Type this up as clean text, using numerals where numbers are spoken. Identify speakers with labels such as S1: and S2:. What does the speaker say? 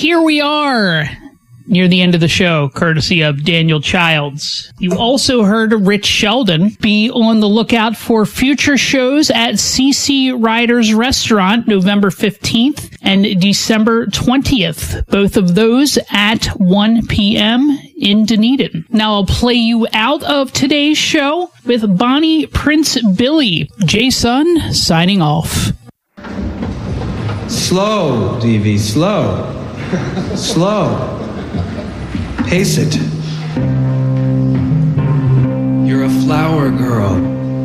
S1: here we are, near the end of the show, courtesy of Daniel Childs. You also heard Rich Sheldon. Be on the lookout for future shows at CC Riders Restaurant, November 15th and December 20th. Both of those at 1 p.m. in Dunedin. Now I'll play you out of today's show with Bonnie Prince Billy. Jason signing off.
S2: Slow, DV, slow. Slow. Pace it. You're a flower girl.